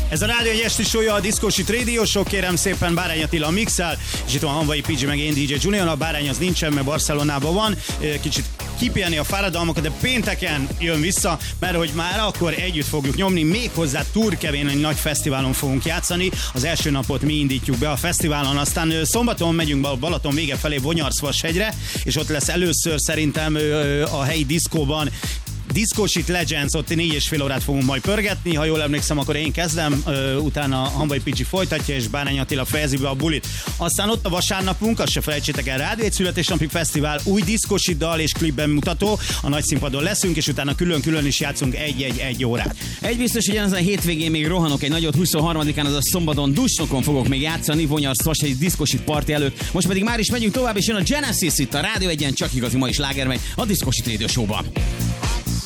Ez a Rádió egy esti show, a Discósit Radio Show, kérem szépen, Bárány Attila a mixel, és itt van Hanvai PG, meg én DJ Junior. A Bárány az nincsen, mert Barcelonában van, kicsit kipihenni a fáradalmakat, de pénteken jön vissza, mert hogy már akkor együtt fogjuk nyomni, méghozzá Turkevén egy nagy fesztiválon fogunk játszani. Az első napot mi indítjuk be a fesztiválon, aztán szombaton megyünk be a Balaton vége felé Vonyarszvashegyre, és ott lesz először szerintem a helyi diszkóban Discósit Legends, ott 4,5 órát fogunk majd pörgetni, ha jól emlékszem, akkor én kezdem, utána Hanvai Picsi folytatja, és Bárány Attila fejezi be a bulit. Aztán ott a vasárnapunk, azt se felejtsétek el, Rádió egy születésnapi fesztivál, új Discósit dal és klipben mutató, a nagy színpadon leszünk, és utána külön-külön is játszunk egy órát. Egy biztos, hogy ezen a hétvégén még rohanok egy nagyot, 23-án, az a szombaton Dusnokon fogok még játszani, Vonyarszvas egy Discósit party előtt. Most pedig már is megyünk tovább, és jön a Genesis itt a Rádió egyen, csak igazi ma is láger megy a Discósit Radio Show-ban.